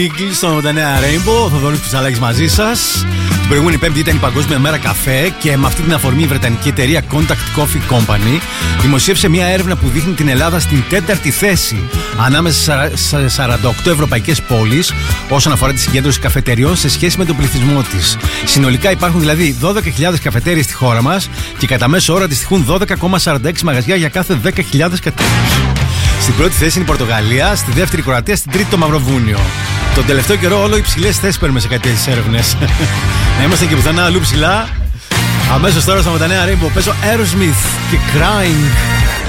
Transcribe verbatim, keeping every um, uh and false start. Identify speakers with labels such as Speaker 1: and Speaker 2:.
Speaker 1: Eagles στο ογδόντα εννέα Rainbow. Ο Θοδωρής Κουτσαλάκης μαζί σας. Την προηγούμενη Πέμπτη ήταν η Παγκόσμια Μέρα Καφέ και με αυτή την αφορμή η βρετανική εταιρεία Contact Coffee Company δημοσίευσε μια έρευνα που δείχνει την Ελλάδα στην τέταρτη θέση ανάμεσα σε σαράντα οκτώ ευρωπαϊκές πόλεις όσον αφορά τη συγκέντρωση καφετεριών σε σχέση με τον πληθυσμό της. Συνολικά υπάρχουν δηλαδή δώδεκα χιλιάδες καφετέριες στη χώρα μας και κατά μέσο όρο αντιστοιχούν δώδεκα κόμμα σαράντα έξι μαγαζιά για κάθε δέκα χιλιάδες κατοίκους. Στην πρώτη θέση είναι η Πορτογαλία, στη δεύτερη η Κροατία, στην τρίτη το Μαυροβούνιο. Τον τελευταίο καιρό όλο υψηλές θέσεις παίρνουμε σε κάτι τέτοιες έρευνες. Να είμαστε και πουθενά αλλού ψηλά. Αμέσως τώρα στο ογδόντα εννέα Rainbow παίζω Aerosmith και Crying.